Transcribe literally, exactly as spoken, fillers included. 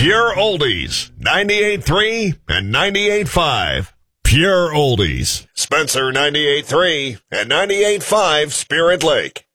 Pure Oldies, ninety-eight point three and ninety-eight point five. Pure Oldies. Spencer ninety-eight point three and ninety-eight point five Spirit Lake.